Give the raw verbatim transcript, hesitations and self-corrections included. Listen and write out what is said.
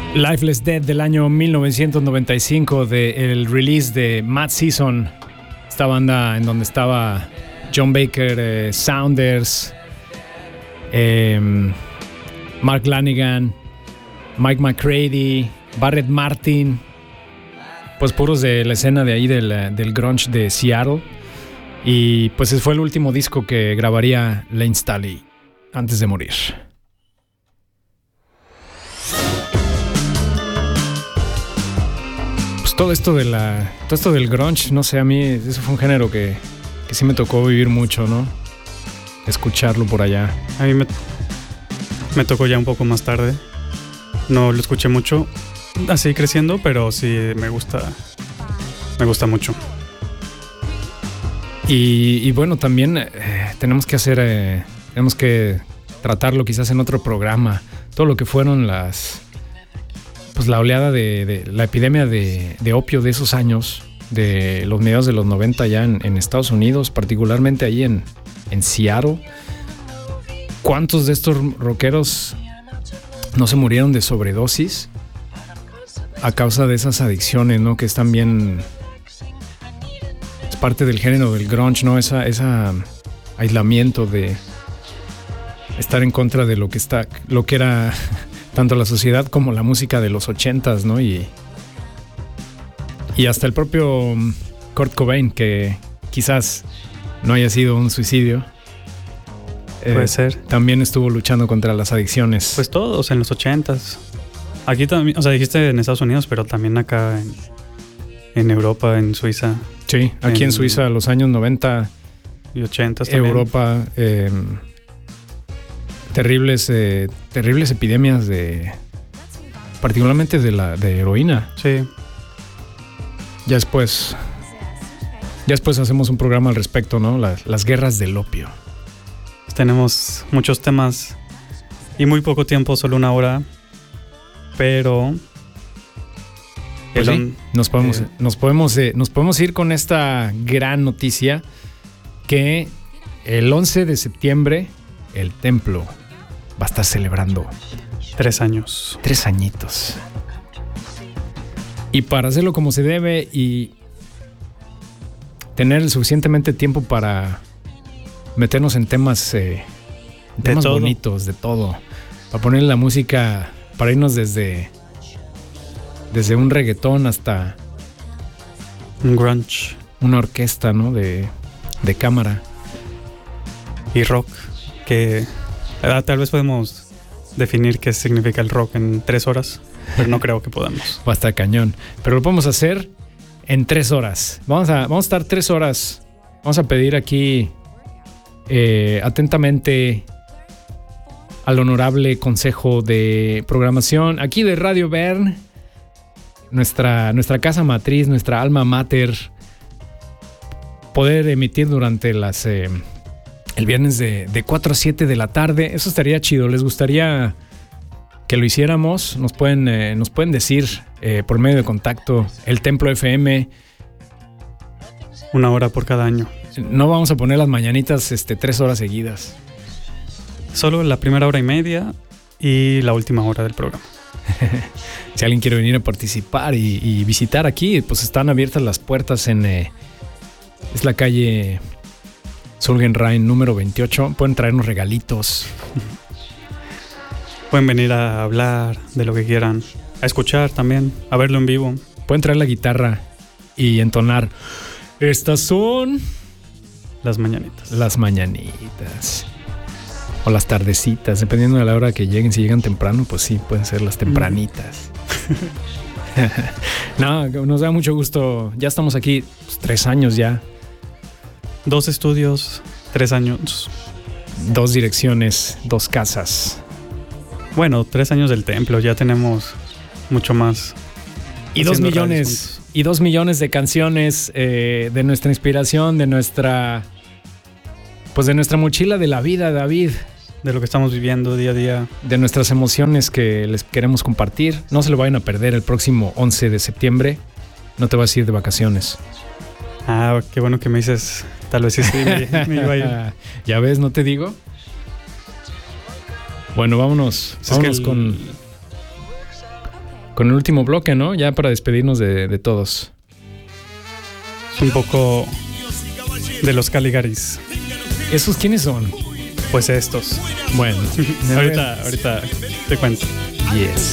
Lifeless Dead del año mil novecientos noventa y cinco, del release de Mad Season, esta banda en donde estaba John Baker, eh, Saunders, eh, Mark Lanigan, Mike McCready, Barrett Martin, pues puros de la escena de ahí del, del grunge de Seattle. Y pues ese fue el último disco que grabaría Lane Staley antes de morir. Todo esto de la, todo esto del grunge, no sé, a mí eso fue un género que, que sí me tocó vivir mucho, ¿no? Escucharlo por allá. A mí me, me tocó ya un poco más tarde. No lo escuché mucho, así creciendo, pero sí me gusta, me gusta mucho. Y, y bueno, también eh, tenemos que hacer, eh, tenemos que tratarlo quizás en otro programa. Todo lo que fueron las... pues la oleada de, de la epidemia de, de opio de esos años, de los mediados de los noventa ya en, en Estados Unidos, particularmente ahí en, en Seattle. ¿Cuántos de estos rockeros no se murieron de sobredosis a causa de esas adicciones, ¿no? Que es también es parte del género del grunge, ¿no? Esa, esa aislamiento de estar en contra de lo que está, lo que era tanto la sociedad como la música de los ochentas, ¿no? Y, y hasta el propio Kurt Cobain, que quizás no haya sido un suicidio. Puede eh, ser. También estuvo luchando contra las adicciones. Pues todos en los ochentas. Aquí también, o sea, dijiste en Estados Unidos, pero también acá en, en Europa, en Suiza. Sí, aquí en, en Suiza, los años noventa y ochentas también. Europa, eh, terribles, eh, terribles epidemias de, particularmente de la de heroína. Sí. Ya después, ya después hacemos un programa al respecto, ¿no? Las, las guerras del opio. Tenemos muchos temas y muy poco tiempo, solo una hora, pero pues sí, nos podemos, eh, nos podemos, eh, nos podemos ir con esta gran noticia que el once de septiembre el templo va a estar celebrando tres años, tres añitos, y para hacerlo como se debe y tener suficientemente tiempo para meternos en temas, eh, temas bonitos, de todo. Para poner la música, para irnos desde, desde un reggaetón hasta un grunge, una orquesta, ¿no? De, de cámara. Y rock, que ah, tal vez podemos definir qué significa el rock en tres horas, pero no creo que podamos. Va a estar cañón. Pero lo podemos hacer en tres horas. Vamos a, vamos a estar tres horas. Vamos a pedir aquí Eh, atentamente al honorable consejo de programación aquí de Radio Bern, nuestra, nuestra casa matriz, nuestra alma mater, poder emitir durante las eh, el viernes de, de cuatro a siete de la tarde. Eso estaría chido. ¿Les gustaría que lo hiciéramos? Nos pueden, eh, nos pueden decir eh, por medio de contacto. El Templo F M. Una hora por cada año. No vamos a poner las mañanitas este, tres horas seguidas. Solo la primera hora y media y la última hora del programa. Si alguien quiere venir a participar y, y visitar aquí, pues están abiertas las puertas en... Eh, es la calle Solgenrein número veintiocho. Pueden traernos regalitos. Pueden venir a hablar de lo que quieran. A escuchar también, a verlo en vivo. Pueden traer la guitarra y entonar. Estas son... Las mañanitas. Las mañanitas. O las tardecitas, dependiendo de la hora que lleguen. Si llegan temprano, pues sí, pueden ser las tempranitas. No, nos da mucho gusto. Ya estamos aquí pues, tres años ya. Dos estudios, tres años. Dos direcciones, dos casas. Bueno, tres años del templo, ya tenemos mucho más. Y dos millones... Y dos millones de canciones eh, de nuestra inspiración, de nuestra, pues de nuestra mochila de la vida, David. De lo que estamos viviendo día a día. De nuestras emociones que les queremos compartir. No se lo vayan a perder el próximo once de septiembre. No te vas a ir de vacaciones. Ah, qué bueno que me dices. Tal vez sí, sí me, me iba a ir. Ya ves, ¿no te digo? Bueno, vámonos. Es vámonos que el... con... con el último bloque, ¿no? Ya para despedirnos de, de todos. Es un poco de los Caligaris. ¿Esos quiénes son? Pues estos. Bueno, ahorita, ahorita te cuento. Yes.